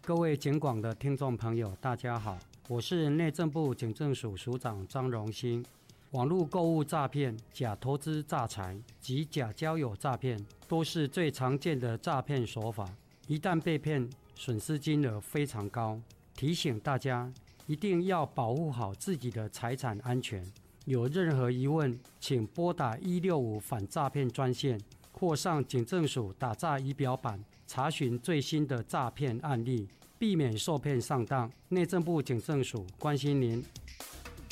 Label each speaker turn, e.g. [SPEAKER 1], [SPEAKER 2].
[SPEAKER 1] 各位警广的听众朋友，大家好，我是内政部警政署署长张荣兴。网络购物诈骗、假投资诈财及假交友诈骗都是最常见的诈骗手法，一旦被骗，损失金额非常高。提醒大家一定要保护好自己的财产安全。有任何疑问，请拨打165反诈骗专线，或上警政署打诈仪表板查询最新的诈骗案例，避免受骗上当。内政部警政署关心您。